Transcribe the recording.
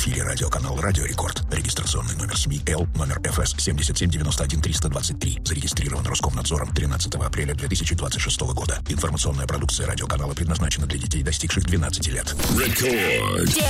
эфире радиоканал «Радио Рекорд». Регистрационный номер СМИ Л, номер ФС 7791-323. Зарегистрирован Роскомнадзором 13 апреля 2026 года. Информационная продукция радиоканала предназначена для детей, достигших 12 лет. Рекорд.